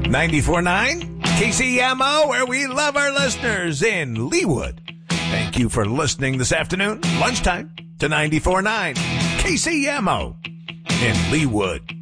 94.9 KCMO, where we love our listeners in Leawood. Thank you for listening this afternoon, lunchtime, to 94.9 KCMO in Leawood.